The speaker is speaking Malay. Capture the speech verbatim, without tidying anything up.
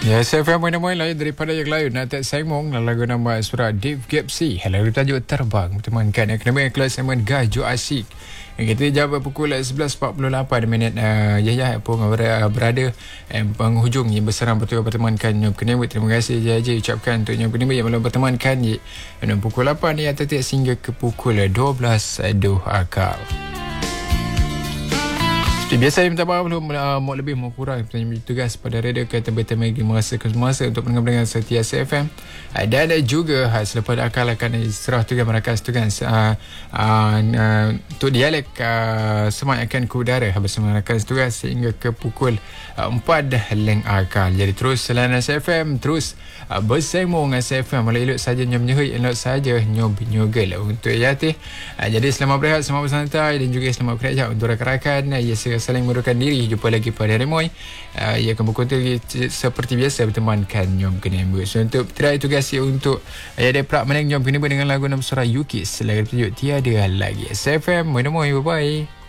Ya, saya faham mana-mana lain daripada yang lain. Nanti saya ngomong lagu nama suara Dave Gapsi. Lagu tajuk Terbang. Bertemankan yang kena kelas segmen Gaju Asik. Yang kita jawab pukul sebelas empat puluh lapan minit. Uh, Yahya pun berada eh, penghujung yang berserang betul bertemankan Nyom Kenewit. Terima kasih Yahya ucapkan untuk Nyom Kenewit yang belum bertemankan di pukul lapan ni atau tidak sehingga ke pukul dua belas dua akal. Seperti biasa, minta maaf belum uh, mau lebih mau kurang tugas pada radio kereta B T M G merasakan semasa untuk pendengar-pendengar setia S F M uh, dan juga uh, selepas akal akan serah tugas merakas tugas uh, uh, uh, untuk dialek uh, semak akan ke udara bersama rakan tugas sehingga ke pukul uh, empat leng akal. Jadi terus selain S F M terus uh, bersembung S F M oleh elok saja nyom nyehoi elok saja nyob nyogel untuk yati. Uh, jadi selamat berehat, selamat bersantai dan juga selamat bekerja untuk rakan-rakan uh, ya saling merukan diri. Jumpa lagi pada hari Moy. Uh, ia akan berkontak seperti biasa bertemankan Nyom Kenembut. So untuk try tugas untuk ayah dia prak meneng Nyom Kenembut dengan lagu nama surah Yukis. Lagu tunjuk tiada lagi. S F M, Moy Moy, bye bye.